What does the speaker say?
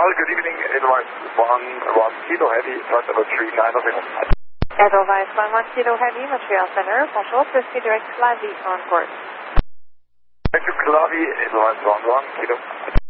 Charlie, good evening. Edelweiss 1 Kilo Heavy, flight number 39. Edelweiss 1 Kilo Heavy, Montreal Center. Bonjour, proceed direct Clavie on course. Thank you, Clavie, Edelweiss 1 Kilo.